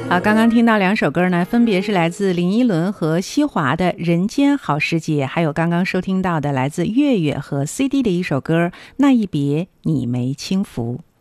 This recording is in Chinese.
好，刚刚听到两首歌呢，分别是来自林依轮和西华的《人间好世界》，还有刚刚收听到的来自月月和 CD 的一首歌《那一别你没轻浮》。